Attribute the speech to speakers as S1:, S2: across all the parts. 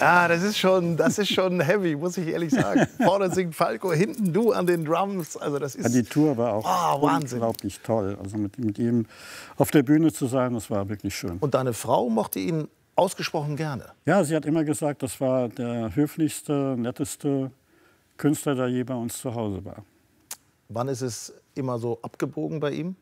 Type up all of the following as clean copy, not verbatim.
S1: Ah, das ist schon heavy, muss ich ehrlich sagen. Vorne singt Falco, hinten du an den Drums. Also das ist
S2: Ja, die Tour war auch
S1: Wahnsinn.
S2: Unglaublich toll. Also mit ihm auf der Bühne zu sein, das war wirklich schön.
S1: Und deine Frau mochte ihn ausgesprochen gerne?
S2: Ja, sie hat immer gesagt, das war der höflichste, netteste Künstler, der je bei uns zu Hause war.
S1: Wann ist es immer so abgebogen bei ihm?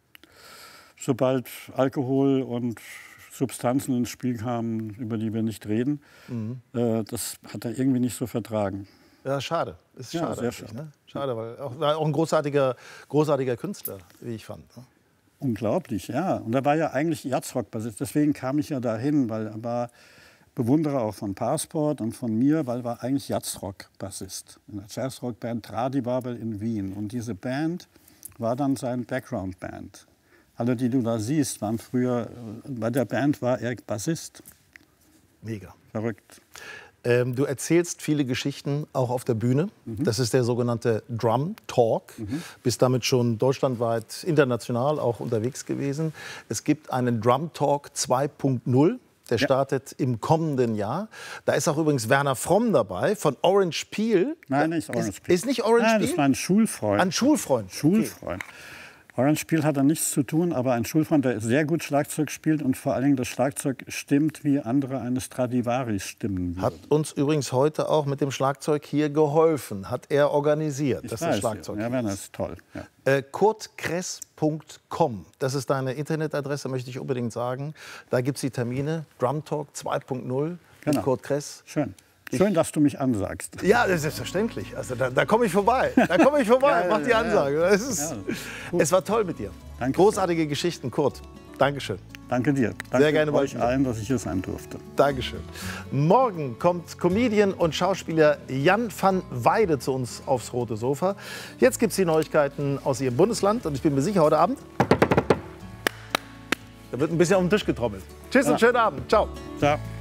S2: Sobald Alkohol und Substanzen ins Spiel kamen, über die wir nicht reden, das hat er irgendwie nicht so vertragen.
S1: Ja, schade. Ist
S2: Ja,
S1: schade,
S2: sehr
S1: eigentlich,
S2: schade.
S1: ne? Schade, weil war auch ein großartiger Künstler, wie ich fand. Ne?
S2: Unglaublich, ja. Und er war ja eigentlich Jazzrock-Bassist. Deswegen kam ich ja dahin, weil er war Bewunderer auch von Passport und von mir, weil er war eigentlich Jazzrock-Bassist. In der Jazzrock-Band Tradibabel in Wien. Und diese Band war dann sein Background-Band. Alle, die du da siehst, waren früher, bei der Band war er Bassist.
S1: Mega.
S2: Verrückt.
S1: Du erzählst viele Geschichten auch auf der Bühne. Das ist der sogenannte Drum Talk. Bist damit schon deutschlandweit, international auch unterwegs gewesen. Es gibt einen Drum Talk 2.0. Der startet im kommenden Jahr. Da ist auch übrigens Werner Fromm dabei von Orange Peel.
S2: Nein, nicht Orange Peel.
S1: Ist nicht Orange Peel?
S2: Nein, das war ein Schulfreund.
S1: Ein Schulfreund.
S2: Schulfreund. Orange Peel hat da nichts zu tun, aber ein Schulfreund, der sehr gut Schlagzeug spielt und vor allen Dingen das Schlagzeug stimmt, wie andere eine Stradivari stimmen würden.
S1: Hat uns übrigens heute auch mit dem Schlagzeug hier geholfen. Hat er organisiert, dass das Schlagzeug
S2: ja, Werner ist toll. Ja.
S1: kurtkress.com, das ist deine Internetadresse, möchte ich unbedingt sagen. Da gibt es die Termine, Drum Talk 2.0 mit Kurt Kress.
S2: Schön. Schön, dass du mich ansagst.
S1: Ja, das ist selbstverständlich. Also da komme ich vorbei. Da komme ich vorbei, mach die Ansage. Es war toll mit dir.
S2: Danke.
S1: Großartige Geschichten, Kurt. Dankeschön.
S2: Danke dir. Danke
S1: Sehr gerne
S2: euch allen, dass ich hier sein durfte.
S1: Dankeschön. Morgen kommt Comedian und Schauspieler Jan van Weide zu uns aufs rote Sofa. Jetzt gibt es die Neuigkeiten aus Ihrem Bundesland. Und ich bin mir sicher, heute Abend, da wird ein bisschen auf den Tisch getrommelt. Tschüss und schönen Abend. Ciao.
S2: Ciao.